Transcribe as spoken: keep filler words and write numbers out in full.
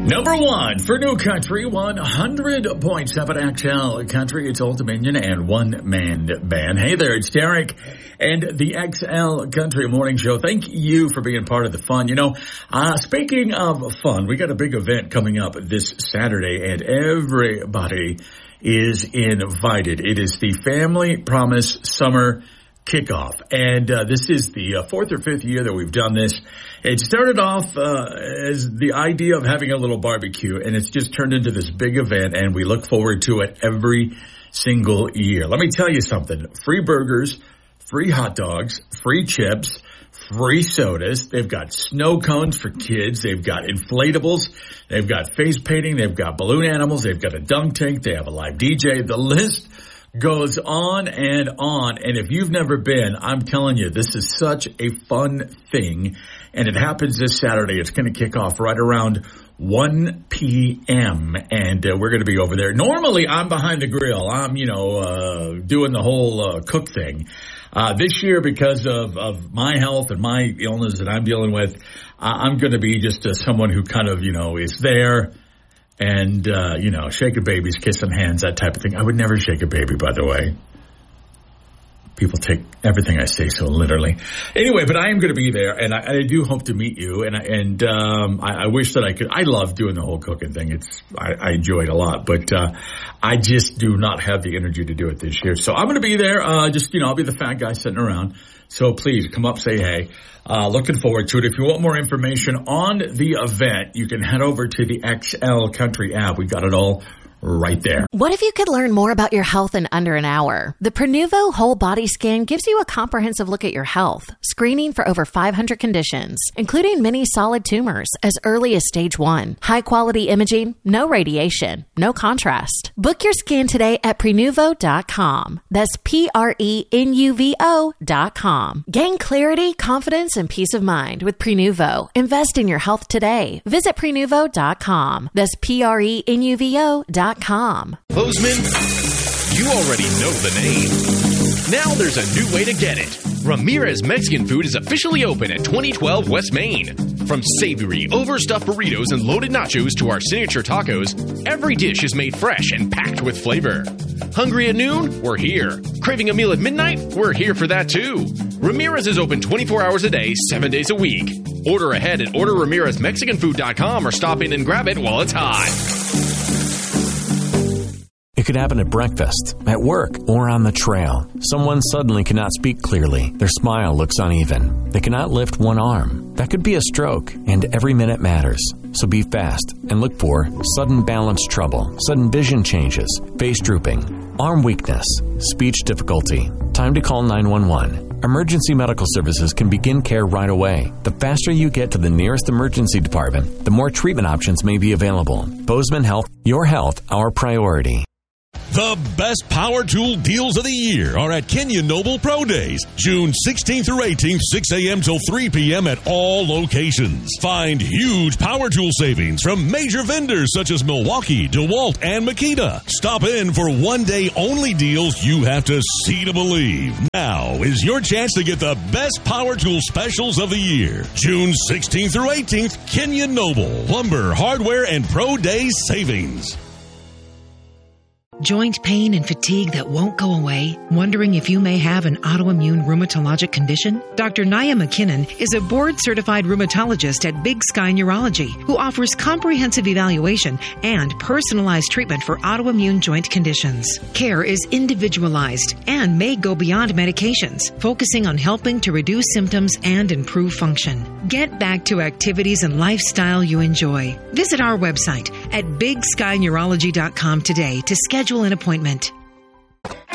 Number one for New Country, one hundred point seven X L Country. It's Old Dominion and One Man Band. Hey there, it's Derek and the X L Country Morning Show. Thank you for being part of the fun. You know, uh, speaking of fun, we got a big event coming up this Saturday, and everybody is invited. It is the Family Promise Summer Kickoff, and uh, this is the uh, fourth or fifth year that we've done this. It started off uh, as the idea of having a little barbecue, and it's just turned into this big event, and we look forward to it every single year. Let me tell you something. Free burgers, free hot dogs, free chips, free sodas. They've got snow cones for kids. They've got inflatables. They've got face painting. They've got balloon animals. They've got a dunk tank. They have a live D J. The list goes on and on. And if you've never been, I'm telling you, this is such a fun thing. And it happens this Saturday. It's going to kick off right around one p.m. And uh, we're going to be over there. Normally, I'm behind the grill. I'm, you know, uh, doing the whole uh, cook thing. Uh, this year, because of, of my health and my illness that I'm dealing with, uh, I'm going to be just uh, someone who kind of, you know, is there. And, uh, you know, shaking babies, kissing hands, that type of thing. I would never shake a baby, by the way. People take everything I say so literally. Anyway, but I am going to be there, and I, I do hope to meet you. And I, and um, I, I wish that I could. I love doing the whole cooking thing. It's I, I enjoy it a lot, but uh, I just do not have the energy to do it this year. So I'm going to be there. Uh, just you know, I'll be the fat guy sitting around. So please come up, say hey. Uh, looking forward to it. If you want more information on the event, you can head over to the X L Country app. We've got it all right there. What if you could learn more about your health in under an hour? The Prenuvo Whole Body Scan gives you a comprehensive look at your health, screening for over five hundred conditions, including many solid tumors as early as stage one. High quality imaging, no radiation, no contrast. Book your scan today at Prenuvo dot com. That's P R E N U V O dot com. Gain clarity, confidence, and peace of mind with Prenuvo. Invest in your health today. Visit Prenuvo dot com. That's P R E N U V O dot com. Bozeman, you already know the name. Now there's a new way to get it. Ramirez Mexican Food is officially open at twenty twelve West Main. From savory, overstuffed burritos and loaded nachos to our signature tacos, every dish is made fresh and packed with flavor. Hungry at noon? We're here. Craving a meal at midnight? We're here for that too. Ramirez is open twenty-four hours a day, seven days a week. Order ahead at order ramirez mexican food dot com or stop in and grab it while it's hot. It could happen at breakfast, at work, or on the trail. Someone suddenly cannot speak clearly. Their smile looks uneven. They cannot lift one arm. That could be a stroke, and every minute matters. So be fast and look for sudden balance trouble, sudden vision changes, face drooping, arm weakness, speech difficulty. Time to call nine one one. Emergency medical services can begin care right away. The faster you get to the nearest emergency department, the more treatment options may be available. Bozeman Health, your health, our priority. The best power tool deals of the year are at Kenyon Noble Pro Days, June sixteenth through eighteenth, six a.m. till three p.m. at all locations. Find huge power tool savings from major vendors such as Milwaukee, DeWalt, and Makita. Stop in for one-day only deals you have to see to believe. Now is your chance to get the best power tool specials of the year. June sixteenth through eighteenth, Kenyon Noble, lumber, hardware, and Pro Days savings. Joint pain and fatigue that won't go away? Wondering if you may have an autoimmune rheumatologic condition? Doctor Naya McKinnon is a board-certified rheumatologist at Big Sky Neurology who offers comprehensive evaluation and personalized treatment for autoimmune joint conditions. Care is individualized and may go beyond medications, focusing on helping to reduce symptoms and improve function. Get back to activities and lifestyle you enjoy. Visit our website at big sky neurology dot com today to schedule an appointment.